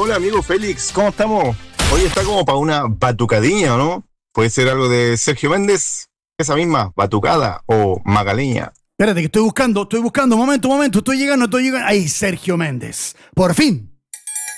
Hola, amigo Félix, ¿cómo estamos? Hoy está como para una batucadinha, ¿no? Puede ser algo de Sergio Méndez, esa misma, batucada o magaleña. Espérate, que estoy buscando, momento, estoy llegando. Ahí, Sergio Méndez. Por fin.